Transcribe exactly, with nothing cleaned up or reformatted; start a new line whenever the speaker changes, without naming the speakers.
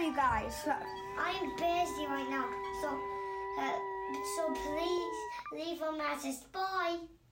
you guys. So,
I'm busy right now, so uh, so please leave a message. Bye.